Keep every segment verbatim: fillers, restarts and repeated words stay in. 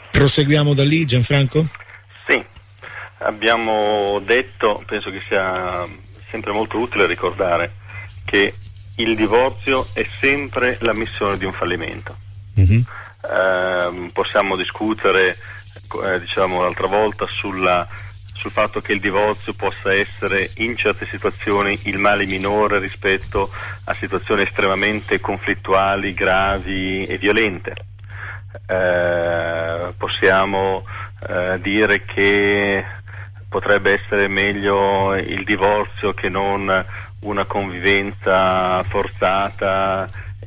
Proseguiamo da lì, Gianfranco? Sì, abbiamo detto, penso che sia sempre molto utile ricordare che il divorzio è sempre l'ammissione di un fallimento. Mm-hmm. Eh, possiamo discutere, eh, diciamo l'altra volta, sulla, sul fatto che il divorzio possa essere in certe situazioni il male minore rispetto a situazioni estremamente conflittuali, gravi e violente. Eh, possiamo eh, dire che potrebbe essere meglio il divorzio che non una convivenza forzata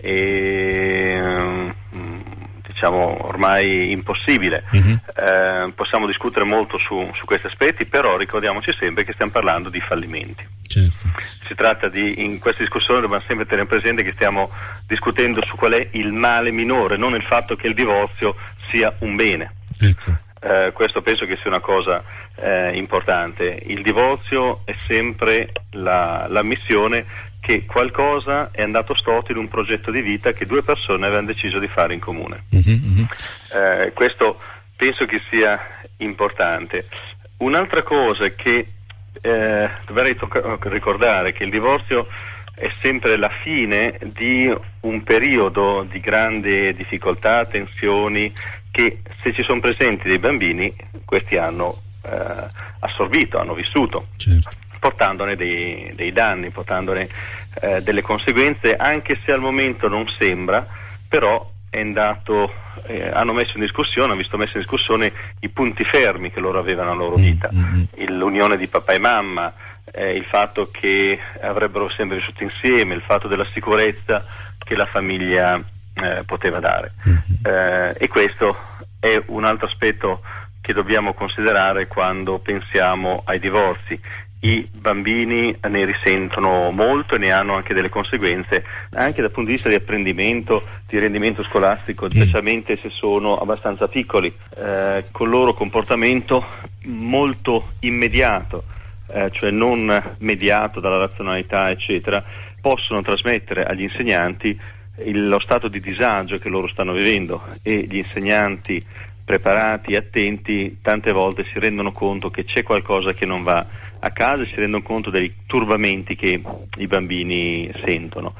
e diciamo ormai impossibile. Mm-hmm. Eh, possiamo discutere molto su, su questi aspetti, però ricordiamoci sempre che stiamo parlando di fallimenti. Certo. Si tratta di, in questa discussione dobbiamo sempre tenere presente che stiamo discutendo su qual è il male minore, non il fatto che il divorzio sia un bene. Ecco. Eh, questo penso che sia una cosa eh, importante. Il divorzio è sempre la, l'ammissione che qualcosa è andato storto in un progetto di vita che due persone avevano deciso di fare in comune. Mm-hmm. Eh, questo penso che sia importante. Un'altra cosa è che eh, dovrei to- ricordare che il divorzio è sempre la fine di un periodo di grande difficoltà, tensioni, che se ci sono presenti dei bambini, questi hanno eh, assorbito, hanno vissuto, certo, portandone dei, dei danni, portandone eh, delle conseguenze, anche se al momento non sembra, però è andato, eh, hanno messo in discussione, hanno visto messo in discussione i punti fermi che loro avevano nella loro vita, mm-hmm. Il, l'unione di papà e mamma, eh, il fatto che avrebbero sempre vissuto insieme, il fatto della sicurezza che la famiglia Eh, poteva dare. Eh, e questo è un altro aspetto che dobbiamo considerare quando pensiamo ai divorzi. I bambini ne risentono molto e ne hanno anche delle conseguenze, anche dal punto di vista di apprendimento, di rendimento scolastico, specialmente se sono abbastanza piccoli, eh, con il loro comportamento molto immediato, eh, cioè non mediato dalla razionalità eccetera, possono trasmettere agli insegnanti Il, lo stato di disagio che loro stanno vivendo, e gli insegnanti preparati e attenti tante volte si rendono conto che c'è qualcosa che non va a casa e si rendono conto dei turbamenti che i bambini sentono.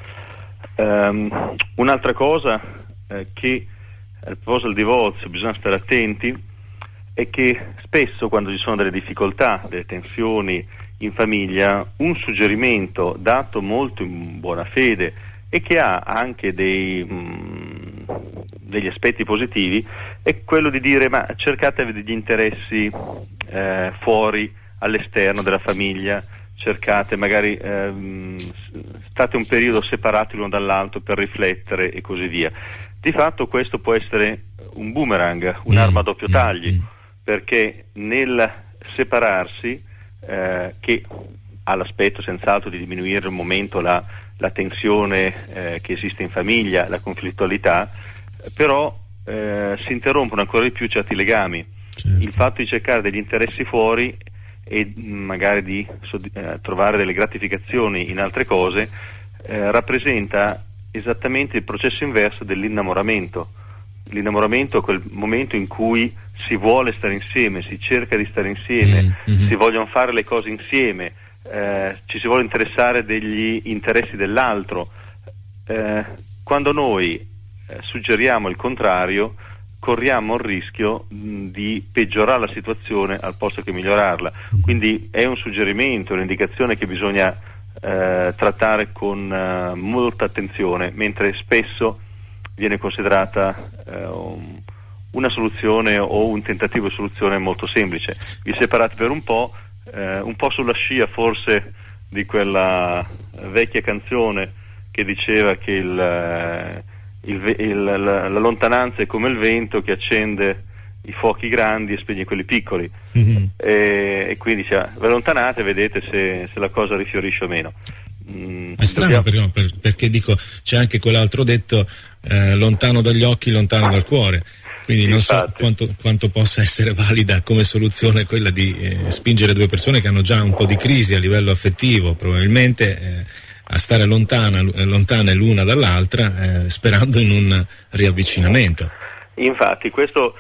Um, un'altra cosa eh, che a proposito del divorzio bisogna stare attenti è che spesso quando ci sono delle difficoltà, delle tensioni in famiglia, un suggerimento dato molto in buona fede e che ha anche dei, mh, degli aspetti positivi, è quello di dire: ma cercate degli interessi eh, fuori, all'esterno della famiglia, cercate magari, ehm, state un periodo separati l'uno dall'altro per riflettere e così via. Di fatto questo può essere un boomerang, un'arma a doppio taglio, perché nel separarsi, eh, che ha l'aspetto senz'altro di diminuire un momento la la tensione eh, che esiste in famiglia, la conflittualità, però eh, si interrompono ancora di più certi legami. Certo. Il fatto di cercare degli interessi fuori e magari di eh, trovare delle gratificazioni in altre cose eh, rappresenta esattamente il processo inverso dell'innamoramento. L'innamoramento è quel momento in cui si vuole stare insieme, si cerca di stare insieme, mm-hmm. si vogliono fare le cose insieme, Eh, ci si vuole interessare degli interessi dell'altro. Eh, quando noi eh, suggeriamo il contrario, corriamo il rischio mh, di peggiorare la situazione al posto che migliorarla. Quindi è un suggerimento, un'indicazione che bisogna eh, trattare con eh, molta attenzione, mentre spesso viene considerata eh, un, una soluzione o un tentativo di soluzione molto semplice. Vi separate per un po', Eh, un po' sulla scia forse di quella vecchia canzone che diceva che il, il, il, la, la lontananza è come il vento che accende i fuochi grandi e spegne quelli piccoli, mm-hmm. e, e quindi cioè, vi allontanate e vedete se, se la cosa rifiorisce o meno. Mm, è strano dobbiamo... perché, perché dico, c'è anche quell'altro detto, eh, lontano dagli occhi, lontano dal cuore. Quindi non so quanto, quanto possa essere valida come soluzione quella di eh, spingere due persone che hanno già un po' di crisi a livello affettivo, probabilmente, eh, a stare lontana, lontane l'una dall'altra, eh, sperando in un riavvicinamento. Infatti questo